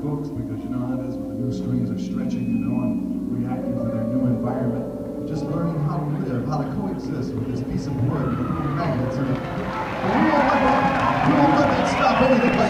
books, because you know how it is when the new strings are stretching, you know, and reacting to their new environment. Just learning how to live, how to coexist with this piece of wood, with a little magnet